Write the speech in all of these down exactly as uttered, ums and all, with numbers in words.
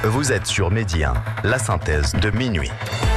Vous êtes sur Medi un, la synthèse de minuit.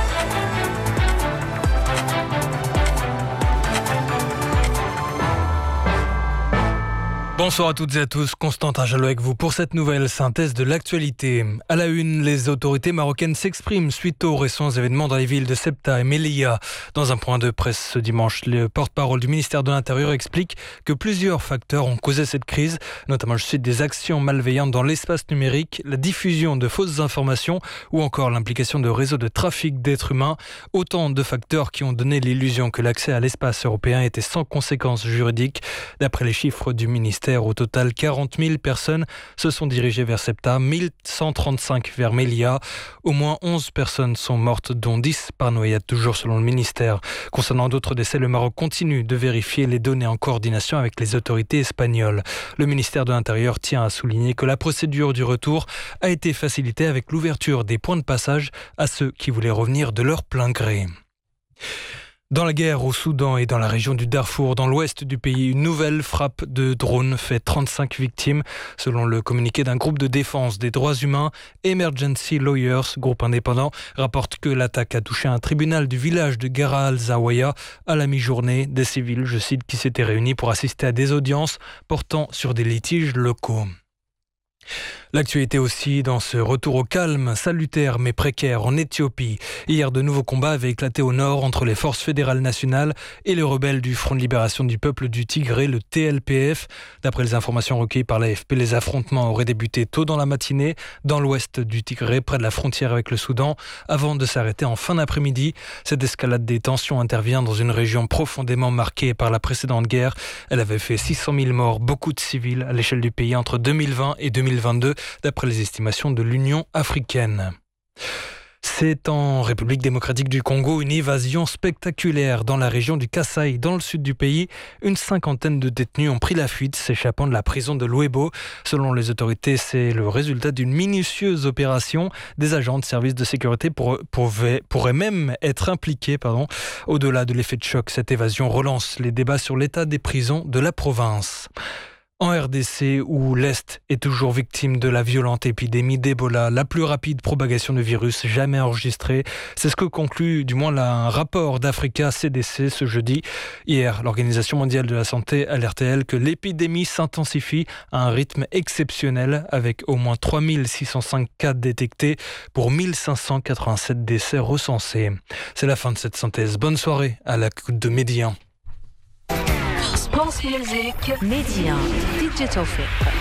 Bonsoir à toutes et à tous, Constantin Jalot avec vous pour cette nouvelle synthèse de l'actualité. À la une, les autorités marocaines s'expriment suite aux récents événements dans les villes de Ceuta et Melilla. Dans un point de presse ce dimanche, le porte-parole du ministère de l'Intérieur explique que plusieurs facteurs ont causé cette crise, notamment je cite, des actions malveillantes dans l'espace numérique, la diffusion de fausses informations ou encore l'implication de réseaux de trafic d'êtres humains. Autant de facteurs qui ont donné l'illusion que l'accès à l'espace européen était sans conséquences juridiques. D'après les chiffres du ministère, au total, quarante mille personnes se sont dirigées vers Ceuta, mille cent trente-cinq vers Melilla. Au moins onze personnes sont mortes, dont dix par noyade, toujours selon le ministère. Concernant d'autres décès, le Maroc continue de vérifier les données en coordination avec les autorités espagnoles. Le ministère de l'Intérieur tient à souligner que la procédure du retour a été facilitée avec l'ouverture des points de passage à ceux qui voulaient revenir de leur plein gré. Dans la guerre au Soudan et dans la région du Darfour, dans l'ouest du pays, une nouvelle frappe de drone fait trente-cinq victimes. Selon le communiqué d'un groupe de défense des droits humains, Emergency Lawyers, groupe indépendant, rapporte que l'attaque a touché un tribunal du village de Gara al-Zawaya à la mi-journée. Des civils, je cite, qui s'étaient réunis pour assister à des audiences portant sur des litiges locaux. L'actualité aussi dans ce retour au calme, salutaire mais précaire en Éthiopie. Hier, de nouveaux combats avaient éclaté au nord entre les forces fédérales nationales et les rebelles du Front de libération du peuple du Tigré, le T L P F. D'après les informations recueillies par l'A F P, les affrontements auraient débuté tôt dans la matinée dans l'ouest du Tigré, près de la frontière avec le Soudan, avant de s'arrêter en fin d'après-midi. Cette escalade des tensions intervient dans une région profondément marquée par la précédente guerre. Elle avait fait six cent mille morts, beaucoup de civils à l'échelle du pays entre deux mille vingt et deux mille vingt-deux, d'après les estimations de l'Union africaine. C'est en République démocratique du Congo une évasion spectaculaire dans la région du Kasaï, dans le sud du pays. Une cinquantaine de détenus ont pris la fuite, s'échappant de la prison de Louébo. Selon les autorités, c'est le résultat d'une minutieuse opération. Des agents de services de sécurité pour, pour, pourraient même être impliqués. Pardon. Au-delà de l'effet de choc, cette évasion relance les débats sur l'état des prisons de la province. En R D C, où l'Est est toujours victime de la violente épidémie d'Ebola, la plus rapide propagation de virus jamais enregistrée, c'est ce que conclut du moins là, un rapport d'Africa C D C ce jeudi. Hier, l'Organisation mondiale de la santé alertait elle que l'épidémie s'intensifie à un rythme exceptionnel, avec au moins trois mille six cent cinq cas détectés pour mille cinq cent quatre-vingt-sept décès recensés. C'est la fin de cette synthèse. Bonne soirée à l'écoute de Medi un. France Music, Medi un, Digital Fit.